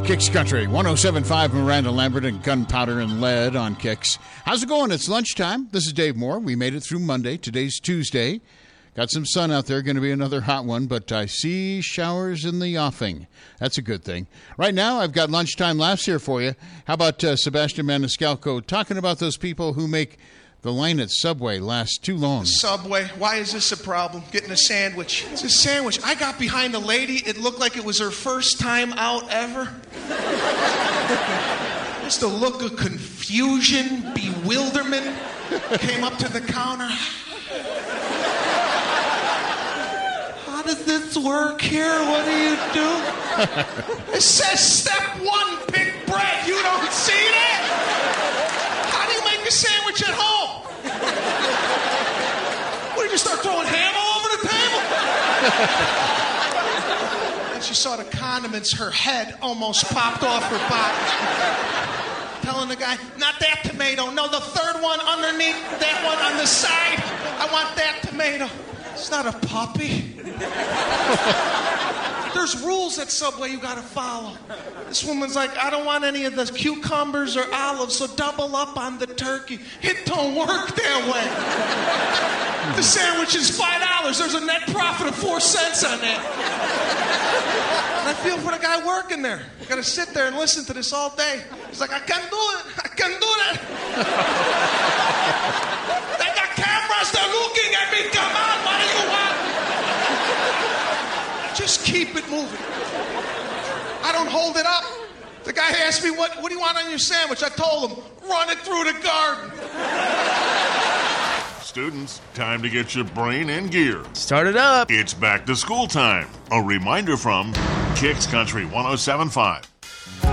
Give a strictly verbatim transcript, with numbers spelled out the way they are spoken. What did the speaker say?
Kicks Country, one oh seven point five Miranda Lambert and Gunpowder and Lead on Kicks. How's it going? It's lunchtime. This is Dave Moore. We made it through Monday. Today's Tuesday. Got some sun out there. Going to be another hot one, but I see showers in the offing. That's a good thing. Right now, I've got lunchtime laughs here for you. How about uh, Sebastian Maniscalco talking about those people who make the line at Subway last too long? Subway, why is this a problem? Getting a sandwich. It's a sandwich. I got behind a lady. It looked like it was her first time out ever. Just a look of confusion, bewilderment. Came up to the counter. How does this work here? What do you do? It says step one, pick bread. You don't see that? How do you make a sandwich at home? What, did you start throwing ham all over the table? And she saw the condiments, her head almost popped off her body. Telling the guy, not that tomato, no, the third one underneath, that one on the side. I want that tomato. It's not a puppy. There's rules at Subway you gotta follow. This woman's like, I don't want any of the cucumbers or olives, so double up on the turkey. It don't work that way. The sandwich is five dollars. There's a net profit of four cents on that. And I feel for the guy working there. I gotta sit there and listen to this all day. He's like, I can't do it. I can't do that. They got cameras. They're looking at me. Come on, what do you want? Just keep it moving. I don't hold it up. The guy asked me, what, what do you want on your sandwich? I told him, run it through the garden. Students, time to get your brain in gear. Start it up. It's back to school time. A reminder from Kicks Country one oh seven point five.